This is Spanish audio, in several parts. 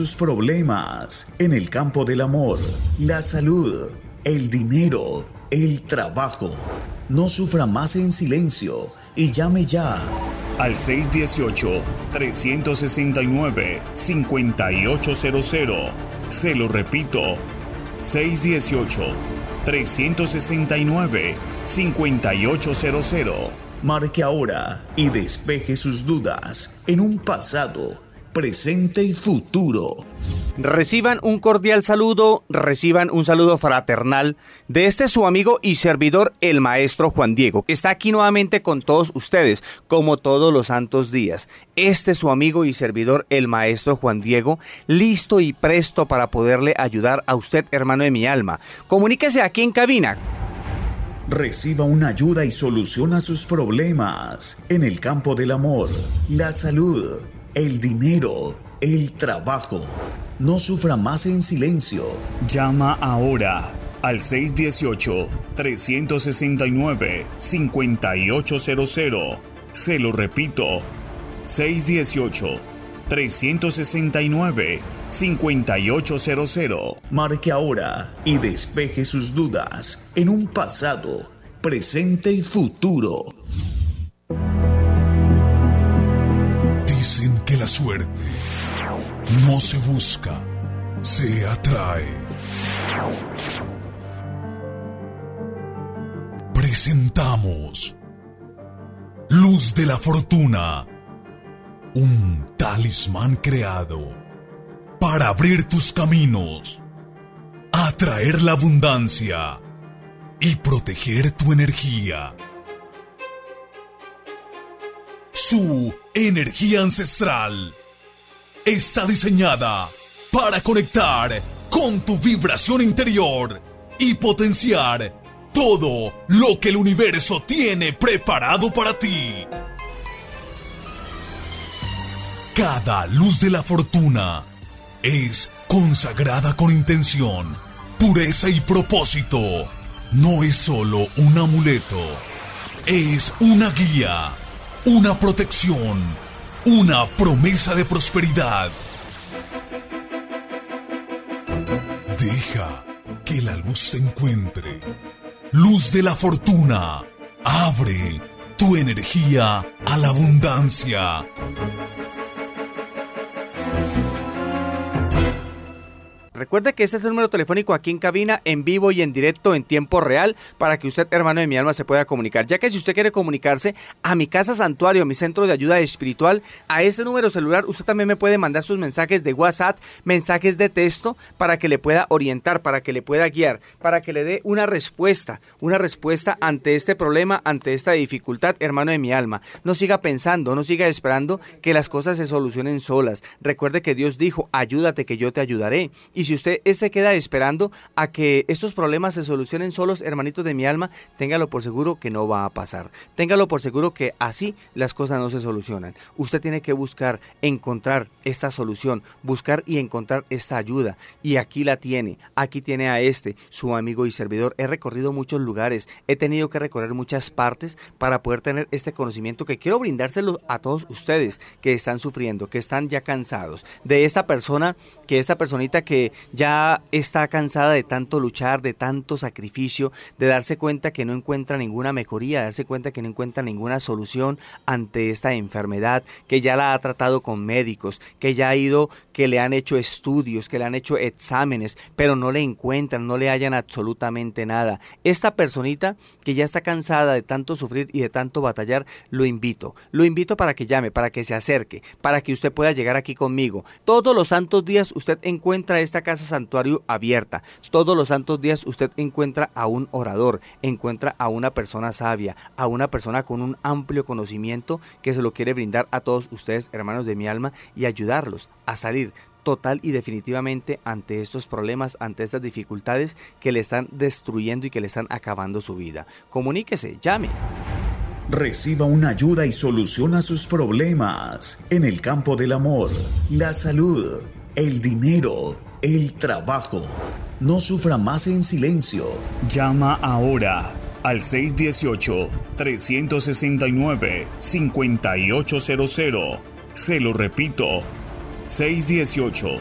sus problemas en el campo del amor, la salud, el dinero, el trabajo. No sufra más en silencio y llame ya al 618-369-5800. Se lo repito, 618-369-5800. Marque ahora y despeje sus dudas en un pasado, presente y futuro. Reciban un cordial saludo, reciban un saludo fraternal de su amigo y servidor, el maestro Juan Diego, que está aquí nuevamente con todos ustedes, como todos los santos días. Su amigo y servidor, el maestro Juan Diego, listo y presto para poderle ayudar a usted, hermano de mi alma. Comuníquese aquí en cabina. Reciba una ayuda y solución a sus problemas en el campo del amor, la salud, el dinero, el trabajo. No sufra más en silencio. Llama ahora al 618-369-5800. Se lo repito, 618-369-5800. Marque ahora y despeje sus dudas en un pasado, presente y futuro. Dicen que la suerte no se busca, se atrae. Presentamos Luz de la Fortuna, un talismán creado para abrir tus caminos, atraer la abundancia y proteger tu energía. Su energía ancestral está diseñada para conectar con tu vibración interior y potenciar todo lo que el universo tiene preparado para ti. Cada luz de la fortuna es consagrada con intención, pureza y propósito. No es solo un amuleto, es una guía, una protección, una promesa de prosperidad. Deja que la luz te encuentre. Luz de la fortuna. Abre tu energía a la abundancia. Recuerde que este es el número telefónico aquí en cabina, en vivo y en directo, en tiempo real, para que usted, hermano de mi alma, se pueda comunicar. Ya que si usted quiere comunicarse a mi casa santuario, a mi centro de ayuda espiritual, a ese número celular, usted también me puede mandar sus mensajes de WhatsApp, mensajes de texto, para que le pueda orientar, para que le pueda guiar, para que le dé una respuesta ante este problema, ante esta dificultad, hermano de mi alma. No siga pensando, no siga esperando que las cosas se solucionen solas. Recuerde que Dios dijo, ayúdate que yo te ayudaré. Y si usted se queda esperando a que estos problemas se solucionen solos, hermanitos de mi alma, téngalo por seguro que no va a pasar. Téngalo por seguro que así las cosas no se solucionan. Usted tiene que buscar, encontrar esta solución, buscar y encontrar esta ayuda. Y aquí la tiene, aquí tiene a su amigo y servidor. He recorrido muchos lugares, he tenido que recorrer muchas partes para poder tener este conocimiento que quiero brindárselo a todos ustedes que están sufriendo, que están ya cansados de esta persona, que esta personita que ya está cansada de tanto luchar, de tanto sacrificio, de darse cuenta que no encuentra ninguna mejoría, de darse cuenta que no encuentra ninguna solución ante esta enfermedad, que ya la ha tratado con médicos, que ya ha ido, que le han hecho estudios, que le han hecho exámenes, pero no le encuentran, no le hallan absolutamente nada. Esta personita que ya está cansada de tanto sufrir y de tanto batallar, lo invito para que llame, para que se acerque, para que usted pueda llegar aquí conmigo. Todos los santos días usted encuentra esta casa santuario abierta. Todos los santos días usted encuentra a un orador, encuentra a una persona sabia, a una persona con un amplio conocimiento que se lo quiere brindar a todos ustedes, hermanos de mi alma, y ayudarlos a salir total y definitivamente ante estos problemas, ante estas dificultades que le están destruyendo y que le están acabando su vida. Comuníquese, llame. Reciba una ayuda y solución a sus problemas en el campo del amor, la salud, el dinero, el trabajo. No sufra más en silencio. Llama ahora al 618-369-5800. Se lo repito,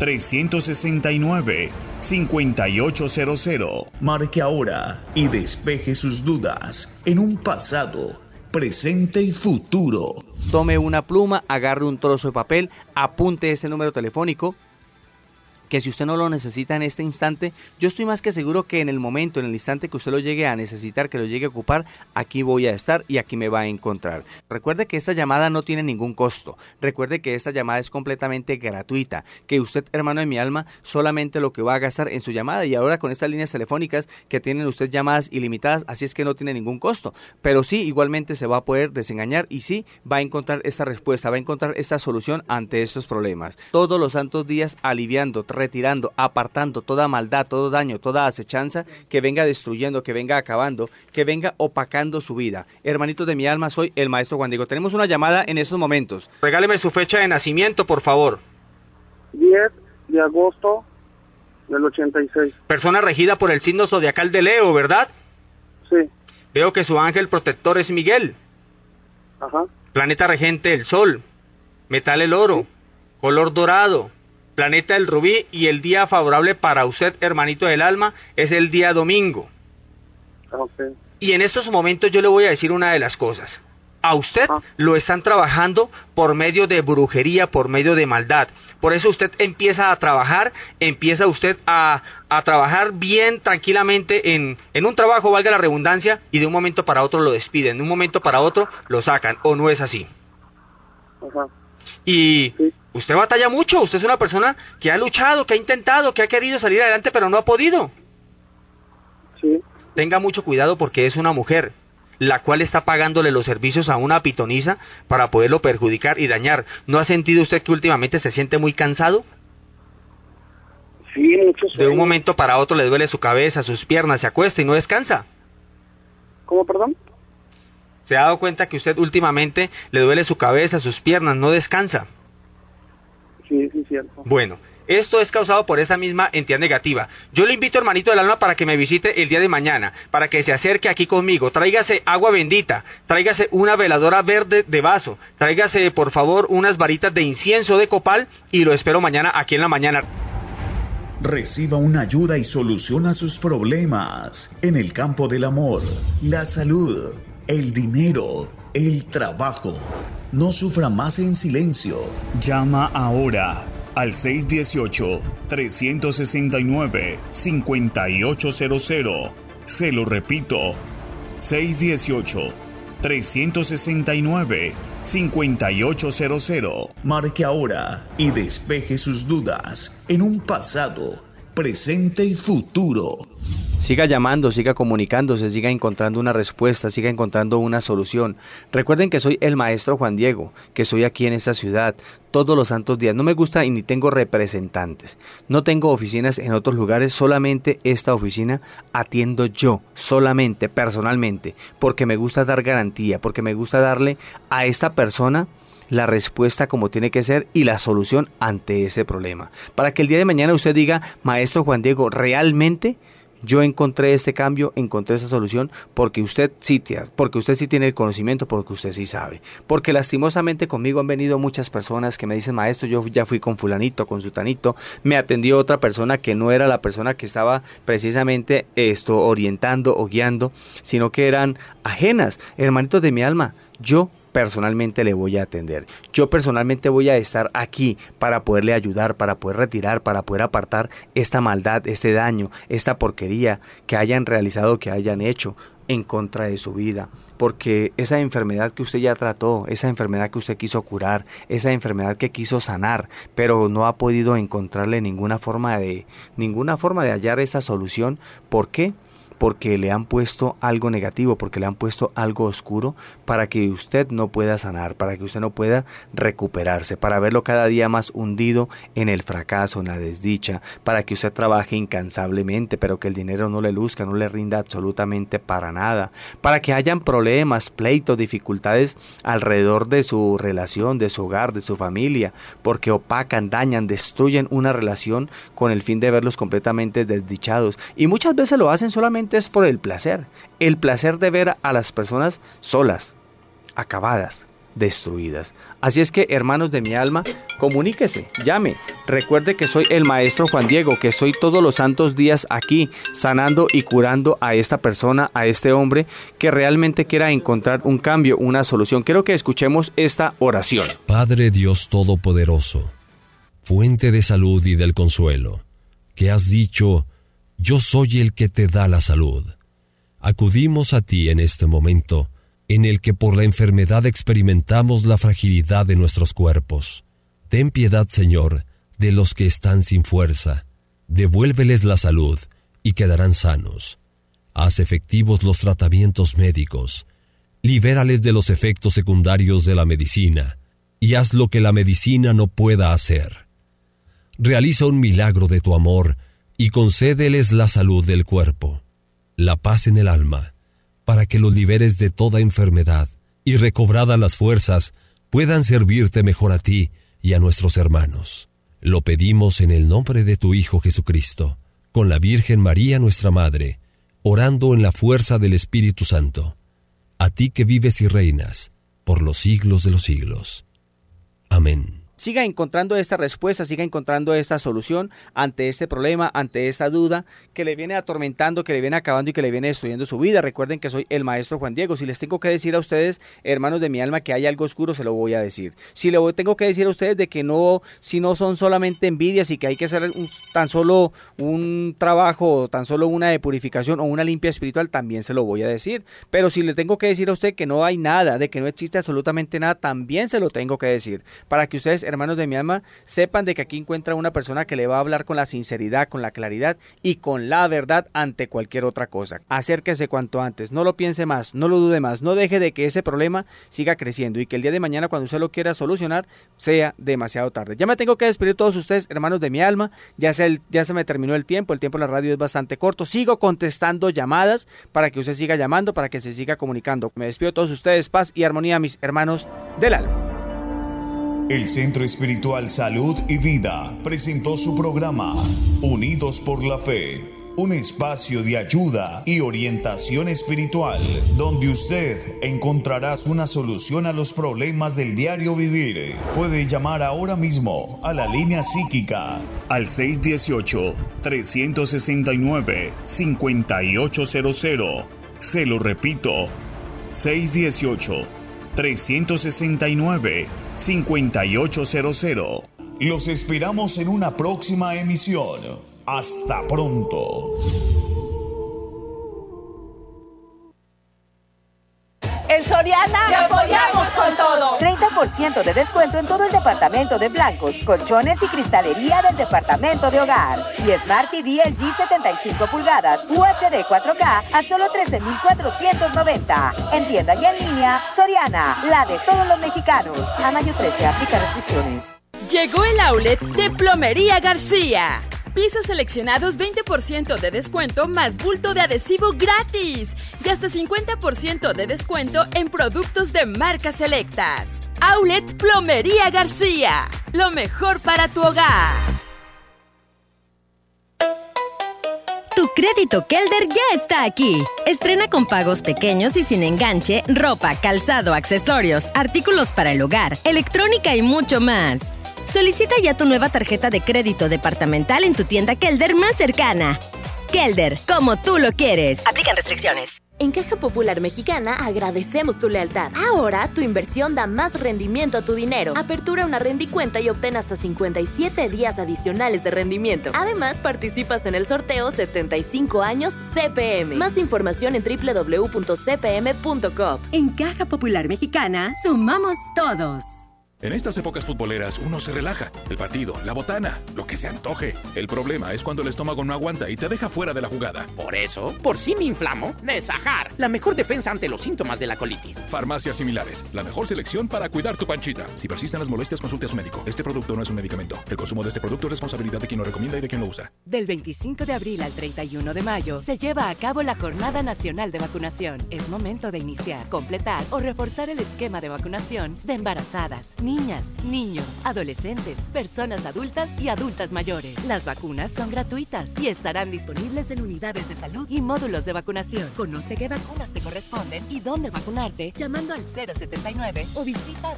369-5800. Marque ahora y despeje sus dudas en un pasado, presente y futuro. Tome una pluma, agarre un trozo de papel, apunte ese número telefónico, que si usted no lo necesita en este instante, yo estoy más que seguro que en el momento, en el instante que usted lo llegue a necesitar, que lo llegue a ocupar, aquí voy a estar y aquí me va a encontrar. Recuerde que esta llamada no tiene ningún costo. Recuerde que esta llamada es completamente gratuita, que usted, hermano de mi alma, solamente lo que va a gastar en su llamada, y ahora con estas líneas telefónicas que tienen usted llamadas ilimitadas, así es que no tiene ningún costo. Pero sí, igualmente se va a poder desengañar y sí va a encontrar esta respuesta, va a encontrar esta solución ante estos problemas. Todos los santos días aliviando, retirando, apartando toda maldad, todo daño, toda acechanza que venga destruyendo, que venga acabando, que venga opacando su vida. Hermanitos de mi alma, soy el maestro Juan Diego. Tenemos una llamada en estos momentos. Regáleme su fecha de nacimiento, por favor. 10 de agosto del 86. Persona regida por el signo zodiacal de Leo, ¿verdad? Sí. Veo que su ángel protector es Miguel. Ajá. Planeta regente el Sol. Metal el oro. Color dorado. Planeta el rubí, y el día favorable para usted, hermanito del alma, es el día domingo. Okay. Y en estos momentos yo le voy a decir una de las cosas. A usted lo están trabajando por medio de brujería, por medio de maldad. Por eso usted empieza a trabajar, empieza usted a trabajar bien, tranquilamente en un trabajo, valga la redundancia, y de un momento para otro lo despiden, de un momento para otro lo sacan, ¿o no es así? Ajá. Y sí. Usted batalla mucho, usted es una persona que ha luchado, que ha intentado, que ha querido salir adelante, pero no ha podido. Sí. Tenga mucho cuidado porque es una mujer, la cual está pagándole los servicios a una pitonisa para poderlo perjudicar y dañar. ¿No ha sentido usted que últimamente se siente muy cansado? Sí, mucho sueño. De un momento para otro le duele su cabeza, sus piernas, se acuesta y no descansa. ¿Cómo, perdón? ¿Se ha dado cuenta que usted últimamente le duele su cabeza, sus piernas, no descansa? Sí, sí, cierto. Bueno, esto es causado por esa misma entidad negativa. Yo le invito, hermanito del alma, para que me visite el día de mañana, para que se acerque aquí conmigo. Tráigase agua bendita, tráigase una veladora verde de vaso, tráigase, por favor, unas varitas de incienso de copal, y lo espero mañana aquí en la mañana. Reciba una ayuda y solución a sus problemas en el campo del amor, la salud, el dinero, el trabajo. No sufra más en silencio. Llama ahora al 618-369-5800. Se lo repito, 618-369-5800. Marque ahora y despeje sus dudas en un pasado, presente y futuro. Siga llamando, siga comunicándose, siga encontrando una respuesta, siga encontrando una solución. Recuerden que soy el maestro Juan Diego, que soy aquí en esta ciudad todos los santos días. No me gusta y ni tengo representantes. No tengo oficinas en otros lugares, solamente esta oficina atiendo yo, solamente, personalmente, porque me gusta dar garantía, porque me gusta darle a esta persona la respuesta como tiene que ser y la solución ante ese problema. Para que el día de mañana usted diga, maestro Juan Diego, realmente yo encontré este cambio, encontré esa solución, porque usted sí tiene el conocimiento, porque usted sí sabe. Porque lastimosamente conmigo han venido muchas personas que me dicen, maestro, yo ya fui con fulanito, con sutanito, me atendió otra persona que no era la persona que estaba precisamente orientando o guiando, sino que eran ajenas. Hermanitos de mi alma, yo personalmente le voy a atender. Yo personalmente voy a estar aquí para poderle ayudar, para poder retirar, para poder apartar esta maldad, este daño, esta porquería que hayan realizado, que hayan hecho en contra de su vida. Porque esa enfermedad que usted ya trató, esa enfermedad que usted quiso curar, esa enfermedad que quiso sanar, pero no ha podido encontrarle ninguna forma de hallar esa solución. ¿Por qué? Porque le han puesto algo negativo, porque le han puesto algo oscuro para que usted no pueda sanar, para que usted no pueda recuperarse, para verlo cada día más hundido en el fracaso, en la desdicha, para que usted trabaje incansablemente, pero que el dinero no le luzca, no le rinda absolutamente para nada, para que hayan problemas, pleitos, dificultades alrededor de su relación, de su hogar, de su familia, porque opacan, dañan, destruyen una relación con el fin de verlos completamente desdichados, y muchas veces lo hacen solamente es por el placer de ver a las personas solas, acabadas, destruidas. Así es que, hermanos de mi alma, comuníquese, llame. Recuerde que soy el maestro Juan Diego, que estoy todos los santos días aquí, sanando y curando a esta persona, a este hombre que realmente quiera encontrar un cambio, una solución. Quiero que escuchemos esta oración. Padre Dios Todopoderoso, fuente de salud y del consuelo, que has dicho, yo soy el que te da la salud. Acudimos a ti en este momento, en el que por la enfermedad experimentamos la fragilidad de nuestros cuerpos. Ten piedad, Señor, de los que están sin fuerza. Devuélveles la salud y quedarán sanos. Haz efectivos los tratamientos médicos. Libérales de los efectos secundarios de la medicina y haz lo que la medicina no pueda hacer. Realiza un milagro de tu amor y concédeles la salud del cuerpo, la paz en el alma, para que los liberes de toda enfermedad y, recobradas las fuerzas, puedan servirte mejor a ti y a nuestros hermanos. Lo pedimos en el nombre de tu Hijo Jesucristo, con la Virgen María nuestra Madre, orando en la fuerza del Espíritu Santo, a ti que vives y reinas por los siglos de los siglos. Amén. Siga encontrando esta respuesta, siga encontrando esta solución ante este problema, ante esta duda que le viene atormentando, que le viene acabando y que le viene destruyendo su vida. Recuerden que soy el maestro Juan Diego. Si les tengo que decir a ustedes, hermanos de mi alma, que hay algo oscuro, se lo voy a decir. Si le tengo que decir a ustedes de que no, si no son solamente envidias y que hay que hacer tan solo un trabajo, tan solo una de purificación o una limpia espiritual, también se lo voy a decir. Pero si le tengo que decir a usted que no hay nada, de que no existe absolutamente nada, también se lo tengo que decir. Para que ustedes, hermanos de mi alma, sepan de que aquí encuentra una persona que le va a hablar con la sinceridad, con la claridad y con la verdad ante cualquier otra cosa. Acérquese cuanto antes, no lo piense más, no lo dude más, no deje de que ese problema siga creciendo y que el día de mañana, cuando usted lo quiera solucionar, sea demasiado tarde. Ya me tengo que despedir todos ustedes, hermanos de mi alma, ya se me terminó el tiempo en la radio es bastante corto, sigo contestando llamadas para que usted siga llamando, para que se siga comunicando. Me despido de todos ustedes, paz y armonía, mis hermanos del alma. El Centro Espiritual Salud y Vida presentó su programa Unidos por la Fe, un espacio de ayuda y orientación espiritual donde usted encontrará una solución a los problemas del diario vivir. Puede llamar ahora mismo a la línea psíquica al 618-369-5800. Se lo repito, 618-369-5800. Los esperamos en una próxima emisión. Hasta pronto. En Soriana ¡te apoyamos con todo! 30% de descuento en todo el departamento de blancos, colchones y cristalería del departamento de hogar. Y Smart TV LG 75 pulgadas UHD 4K a solo $13,490. En tienda y en línea, Soriana, la de todos los mexicanos. A mayo 13, aplica restricciones. Llegó el outlet de Plomería García. Pisos seleccionados 20% de descuento más bulto de adhesivo gratis. Y hasta 50% de descuento en productos de marcas selectas. Outlet Plomería García. Lo mejor para tu hogar. Tu crédito Kelder ya está aquí. Estrena con pagos pequeños y sin enganche, ropa, calzado, accesorios, artículos para el hogar, electrónica y mucho más. Solicita ya tu nueva tarjeta de crédito departamental en tu tienda Kelder más cercana. Kelder, como tú lo quieres. Aplican restricciones. En Caja Popular Mexicana agradecemos tu lealtad. Ahora tu inversión da más rendimiento a tu dinero. Apertura una rendicuenta y obtén hasta 57 días adicionales de rendimiento. Además, participas en el sorteo 75 años CPM. Más información en www.cpm.com. En Caja Popular Mexicana, sumamos todos. En estas épocas futboleras uno se relaja. El partido, la botana, lo que se antoje. El problema es cuando el estómago no aguanta y te deja fuera de la jugada. Por eso, por si me inflamo, Nesajar, la mejor defensa ante los síntomas de la colitis. Farmacias similares, la mejor selección para cuidar tu panchita. Si persisten las molestias, consulte a su médico. Este producto no es un medicamento. El consumo de este producto es responsabilidad de quien lo recomienda y de quien lo usa. Del 25 de abril al 31 de mayo se lleva a cabo la Jornada Nacional de Vacunación. Es momento de iniciar, completar o reforzar el esquema de vacunación de embarazadas, niños niñas, niños, adolescentes, personas adultas y adultas mayores. Las vacunas son gratuitas y estarán disponibles en unidades de salud y módulos de vacunación. Conoce qué vacunas te corresponden y dónde vacunarte llamando al 079 o visita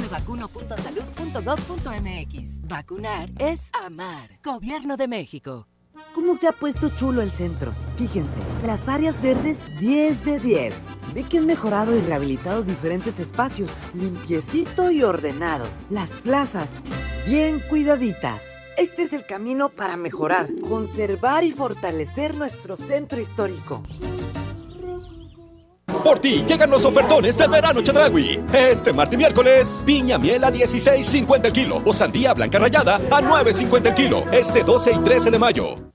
dondemevacuno.salud.gov.mx. Vacunar es amar. Gobierno de México. ¿Cómo se ha puesto chulo el centro? Fíjense, las áreas verdes 10 de 10. Ve que han mejorado y rehabilitado diferentes espacios, limpiecito y ordenado. Las plazas, bien cuidaditas. Este es el camino para mejorar, conservar y fortalecer nuestro centro histórico. Por ti llegan los ofertones del verano Chedraui. Este martes y miércoles, piña miel a 16.50 el kilo o sandía blanca rallada a 9.50 el kilo. Este 12 y 13 de mayo.